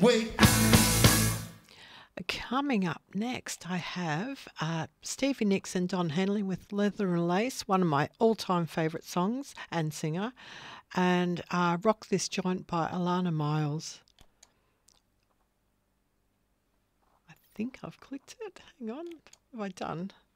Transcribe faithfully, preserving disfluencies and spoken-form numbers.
Wait. Coming up next, I have uh, Stevie Nicks and Don Henley with Leather and Lace, one of my all-time favourite songs and singer, and uh, Rock This Joint by Alana Miles. I think I've clicked it. Hang on. What have I done?